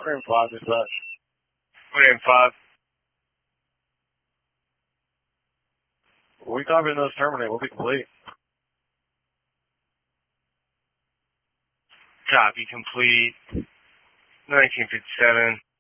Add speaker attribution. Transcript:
Speaker 1: Cream 5 dispatch.
Speaker 2: Cream 5.
Speaker 1: We copy those terminate. We'll be complete.
Speaker 2: Copy complete. 1957.